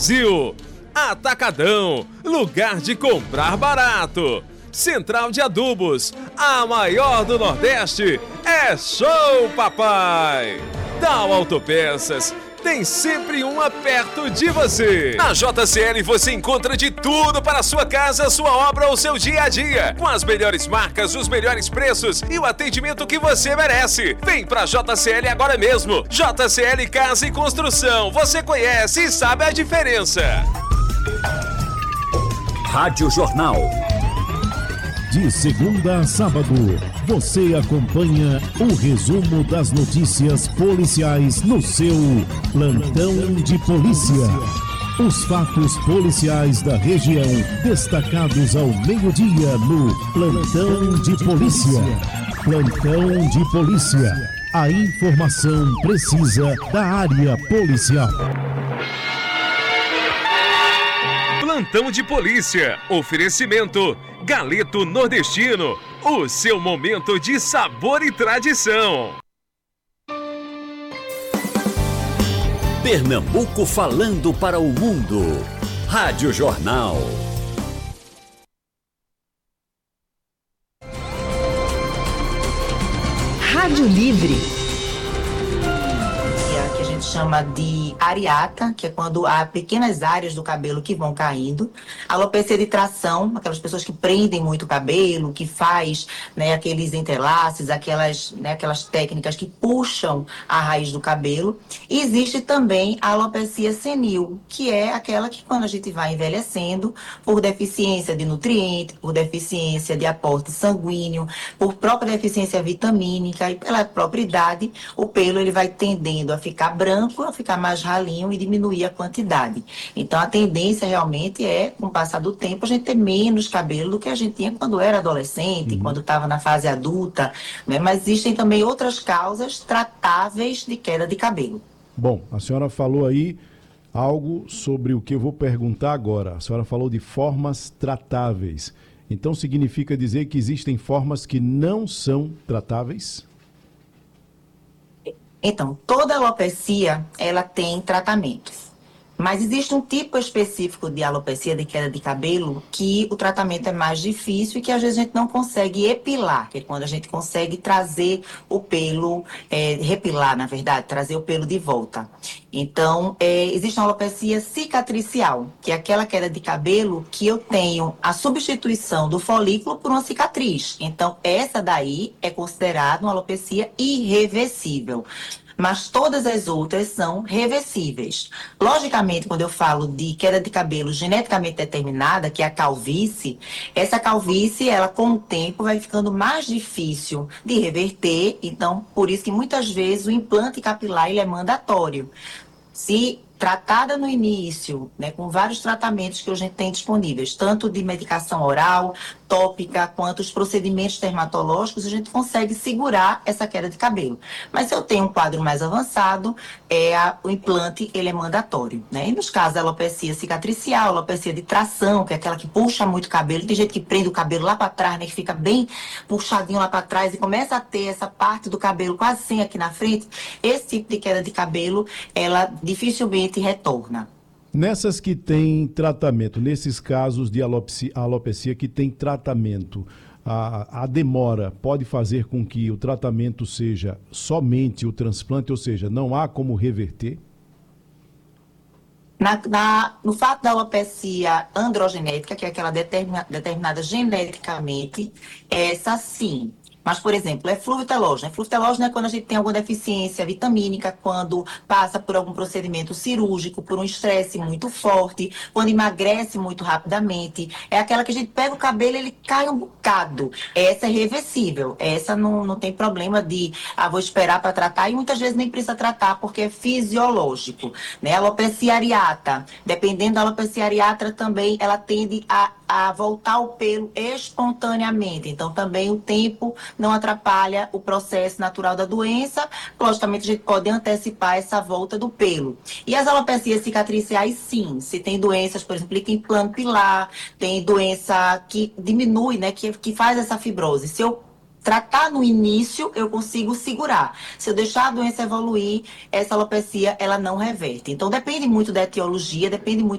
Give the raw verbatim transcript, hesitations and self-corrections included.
Brasil. Atacadão, lugar de comprar barato. Central de Adubos, a maior do Nordeste, é Show Papai. Dal Autopeças, tem sempre uma perto de você. Na J C L você encontra de tudo para a sua casa, sua obra ou seu dia a dia. Com as melhores marcas, os melhores preços e o atendimento que você merece. Vem pra J C L agora mesmo. J C L Casa e Construção. Você conhece e sabe a diferença. Rádio Jornal. De segunda a sábado, você acompanha o resumo das notícias policiais no seu Plantão de Polícia. Os fatos policiais da região, destacados ao meio-dia no Plantão de Polícia. Plantão de Polícia. A informação precisa da área policial. Plantão de Polícia. Oferecimento Galeto Nordestino. O seu momento de sabor e tradição. Pernambuco falando para o mundo. Rádio Jornal. Rádio Livre. Que a gente chama de areata, que é quando há pequenas áreas do cabelo que vão caindo. Alopecia de tração, aquelas pessoas que prendem muito o cabelo, que faz, né, aqueles entrelaces, aquelas, né, aquelas técnicas que puxam a raiz do cabelo. E existe também a alopecia senil, que é aquela que quando a gente vai envelhecendo, por deficiência de nutriente, por deficiência de aporte sanguíneo, por própria deficiência vitamínica e pela própria idade, o pelo ele vai tendendo a ficar branco, a ficar mais ralinho e diminuir a quantidade. Então a tendência realmente é, com o passar do tempo, a gente ter menos cabelo do que a gente tinha quando era adolescente, uhum. quando estava na fase adulta, né? Mas existem também outras causas tratáveis de queda de cabelo. Bom, a senhora falou aí algo sobre o que eu vou perguntar agora. A senhora falou de formas tratáveis. Então significa dizer que existem formas que não são tratáveis? Então, toda alopecia, ela tem tratamentos. Mas existe um tipo específico de alopecia de queda de cabelo que o tratamento é mais difícil e que às vezes a gente não consegue epilar, que é quando a gente consegue trazer o pelo, é, repilar, na verdade, trazer o pelo de volta. Então, é, existe uma alopecia cicatricial, que é aquela queda de cabelo que eu tenho a substituição do folículo por uma cicatriz. Então, essa daí é considerada uma alopecia irreversível. Mas todas as outras são reversíveis. Logicamente, quando eu falo de queda de cabelo geneticamente determinada, que é a calvície, essa calvície, ela com o tempo vai ficando mais difícil de reverter. Então, por isso que muitas vezes o implante capilar ele é mandatório. Se tratada no início, né, com vários tratamentos que a gente tem disponíveis, tanto de medicação oral, tópica, quanto os procedimentos dermatológicos, a gente consegue segurar essa queda de cabelo. Mas se eu tenho um quadro mais avançado, é a, o implante ele é mandatório, né? E nos casos da alopecia cicatricial, alopecia de tração, que é aquela que puxa muito o cabelo, tem gente que prende o cabelo lá para trás, né, que fica bem puxadinho lá para trás e começa a ter essa parte do cabelo quase sem aqui na frente, esse tipo de queda de cabelo, ela dificilmente retorna. Nessas que tem tratamento, nesses casos de alopecia, alopecia que tem tratamento, a, a demora pode fazer com que o tratamento seja somente o transplante, ou seja, não há como reverter? Na, na, no fato da alopecia androgenética, que é aquela determina, determinada geneticamente, essa sim. Mas, por exemplo, é fluxo telógeno. Fluxo telógeno é quando a gente tem alguma deficiência vitamínica, quando passa por algum procedimento cirúrgico, por um estresse muito forte, quando emagrece muito rapidamente. É aquela que a gente pega o cabelo e ele cai um bocado. Essa é reversível. Essa não, não tem problema de, ah, vou esperar para tratar. E muitas vezes nem precisa tratar, porque é fisiológico, né? A alopecia areata, dependendo da alopecia areata também, ela tende a, a voltar o pelo espontaneamente. Então, também o tempo não atrapalha o processo natural da doença. Logicamente, a gente pode antecipar essa volta do pelo. E as alopecias cicatriciais, sim. Se tem doenças, por exemplo, que implante pilar, tem doença que diminui, né, que, que faz essa fibrose. Se eu tratar no início, eu consigo segurar. Se eu deixar a doença evoluir, essa alopecia, ela não reverte. Então, depende muito da etiologia, depende muito